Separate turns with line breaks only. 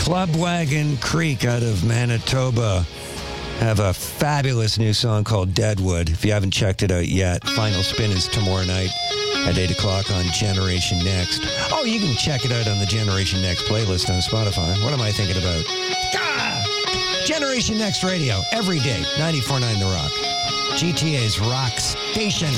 Clubwagon Creek out of Manitoba have a fabulous new song called Deadwood. If you haven't checked it out yet, final spin is tomorrow night at 8 o'clock on Generation Next. Oh, you can check it out on the Generation Next playlist on Spotify. What am I thinking about? Generation Next Radio, every day, 94.9 The Rock. GTA's rock station.